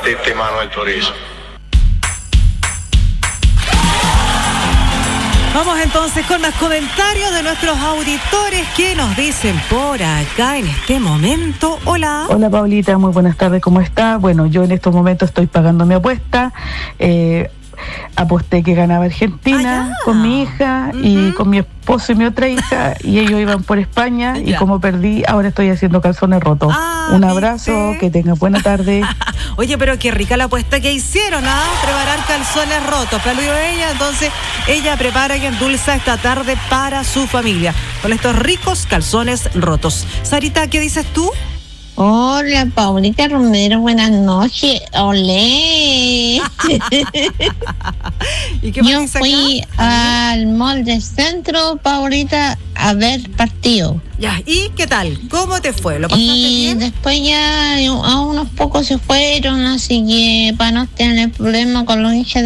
artista Manuel Turizo. Vamos entonces con los comentarios de nuestros auditores que nos dicen por acá en este momento. Hola. Hola Paulita, muy buenas tardes, ¿cómo está? Bueno, yo en estos momentos estoy pagando mi apuesta. Aposté que ganaba Argentina con mi hija y con mi esposo y mi otra hija, y ellos iban por España y como perdí, ahora estoy haciendo calzones rotos. Un abrazo, que tengan buena tarde. Oye, pero qué rica la apuesta que hicieron, preparar calzones rotos. Pero digo ella, entonces ella prepara y endulza esta tarde para su familia con estos ricos calzones rotos. Sarita, ¿qué dices tú? Hola, Paulita Romero, buenas noches. Olé. ¿Y qué Yo fui al mall del centro, Paulita, a ver partido. Ya, ¿y qué tal? ¿Cómo te fue? ¿Lo pasaste bien? Y después ya a unos pocos se fueron, así que para no tener problema con los hinchas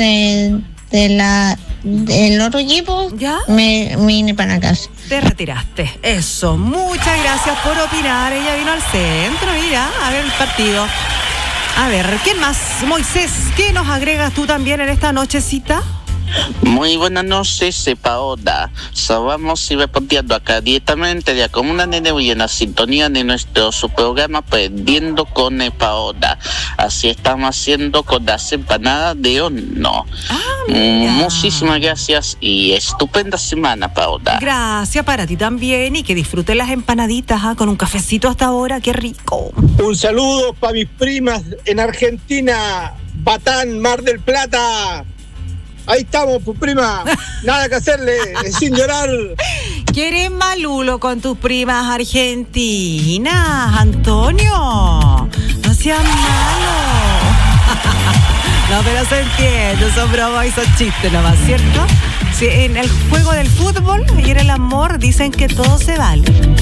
del otro equipo, ¿ya? Me vine para casa. Te retiraste. Eso, muchas gracias por opinar. Ella vino al centro, mira, a ver el partido. A ver, ¿quién más? Moisés, ¿qué nos agregas tú también en esta nochecita? Muy buenas noches, Paola. Vamos y respondiendo acá directamente de la Comuna de Neuquén en la sintonía de nuestro su programa Aprendiendo con Paola. Así estamos haciendo con las empanadas de horno. Muchísimas gracias y estupenda semana, Paola. Gracias para ti también y que disfruten las empanaditas con un cafecito hasta ahora, qué rico. Un saludo para mis primas en Argentina, Batán, Mar del Plata. Ahí estamos, pues, prima. Nada que hacerle, sin llorar. ¿Quieres malulo con tus primas argentinas, Antonio? No seas malo. No, pero se entiende, son bromas y son chistes nomás, ¿cierto? Sí, en el juego del fútbol y en el amor dicen que todo se vale.